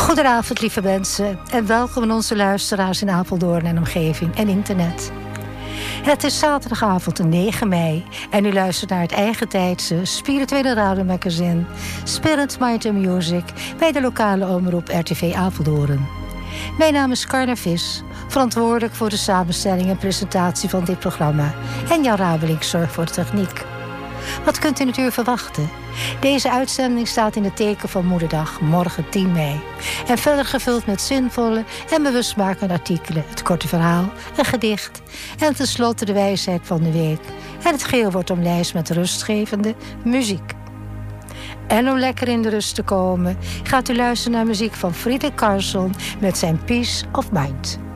Goedenavond, lieve mensen, en welkom aan onze luisteraars in Apeldoorn en omgeving en internet. Het is zaterdagavond 9 mei en u luistert naar het eigen tijdse spirituele radiomagazine Spirit, Mind & Music bij de lokale omroep RTV Apeldoorn. Mijn naam is Carla Vis, verantwoordelijk voor de samenstelling en presentatie van dit programma. En Jan Rabelink zorgt voor de techniek. Wat kunt u natuurlijk verwachten? Deze uitzending staat in het teken van Moederdag, morgen 10 mei. En verder gevuld met zinvolle en bewustmakende artikelen, het korte verhaal, een gedicht en tenslotte de wijsheid van de week. En het geheel wordt omlijst met rustgevende muziek. En om lekker in de rust te komen, gaat u luisteren naar muziek van Friedrich Carlsson met zijn Peace of Mind.